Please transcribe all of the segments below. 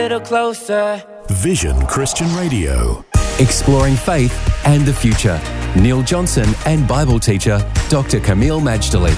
little closer. Vision Christian Radio. Exploring faith and the future. Neil Johnson and Bible teacher Dr. Kameel Majdali.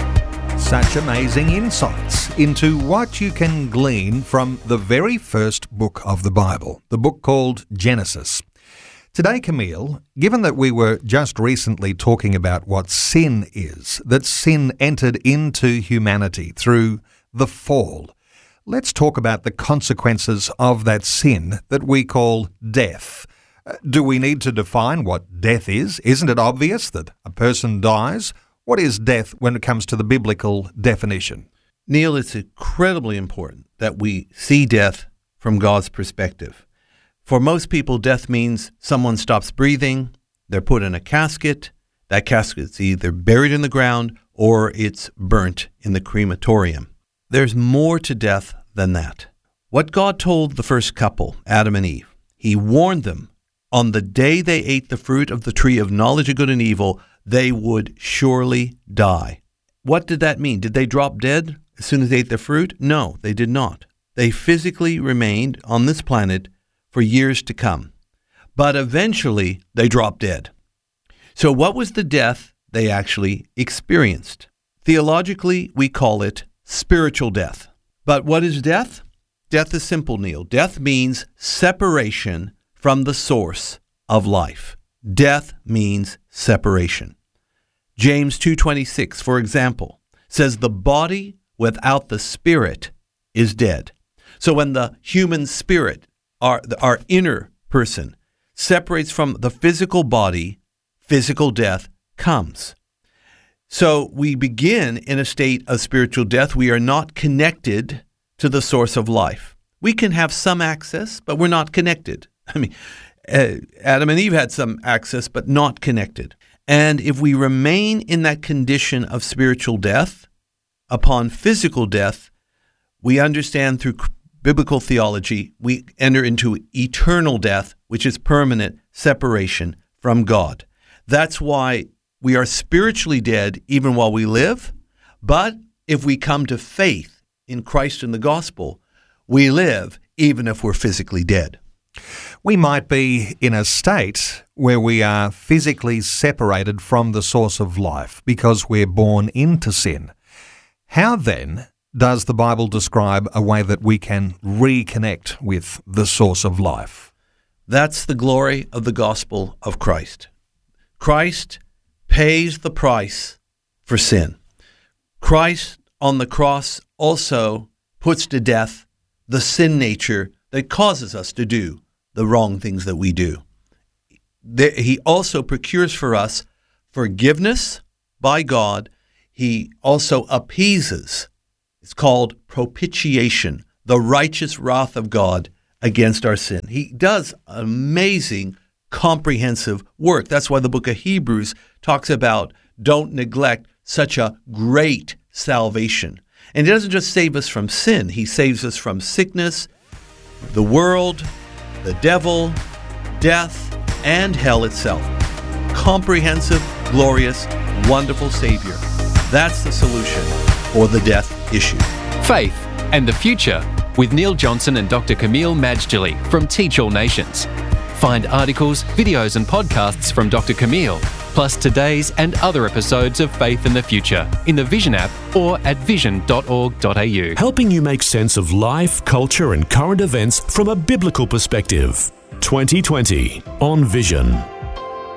Such amazing insights into what you can glean from the very first book of the Bible, the book called Genesis. Today, Kameel, given that we were just recently talking about what sin is, that sin entered into humanity through the fall, let's talk about the consequences of that sin that we call death. Do we need to define what death is? Isn't it obvious that a person dies? What is death when it comes to the biblical definition? Neil, it's incredibly important that we see death from God's perspective. For most people, death means someone stops breathing, they're put in a casket, that casket's either buried in the ground or it's burnt in the crematorium. There's more to death than that. What God told the first couple, Adam and Eve, He warned them on the day they ate the fruit of the tree of knowledge of good and evil, they would surely die. What did that mean? Did they drop dead as soon as they ate the fruit? No, they did not. They physically remained on this planet for years to come. But eventually, they dropped dead. So what was the death they actually experienced? Theologically, we call it spiritual death. But what is death? Death is simple, Neil. Death means separation from the source of life. Death means separation. James 2:26, for example, says the body without the spirit is dead. So when the human spirit, our inner person, separates from the physical body, physical death comes. So we begin in a state of spiritual death. We are not connected to the source of life. We can have some access, but we're not connected. Adam and Eve had some access, but not connected. And if we remain in that condition of spiritual death, upon physical death, we understand through biblical theology, we enter into eternal death, which is permanent separation from God. That's why we are spiritually dead even while we live. But if we come to faith in Christ and the gospel, we live even if we're physically dead. We might be in a state where we are physically separated from the source of life because we're born into sin. How then does the Bible describe a way that we can reconnect with the source of life? That's the glory of the gospel of Christ. Christ pays the price for sin. Christ on the cross also puts to death the sin nature that causes us to do the wrong things that we do. He also procures for us forgiveness by God. He also appeases. It's called propitiation, the righteous wrath of God against our sin. He does amazing, comprehensive work. That's why the book of Hebrews talks about don't neglect such a great salvation. And He doesn't just save us from sin. He saves us from sickness, the world, the devil, death, and hell itself. Comprehensive, glorious, wonderful Savior. That's the solution for the death issue. Faith and the future with Neil Johnson and Dr. Kameel Majdali from Teach All Nations. Find articles, videos and podcasts from Dr. Kameel, plus today's and other episodes of Faith in the Future in the Vision app or at vision.org.au. Helping you make sense of life, culture and current events from a biblical perspective. 2020 on Vision.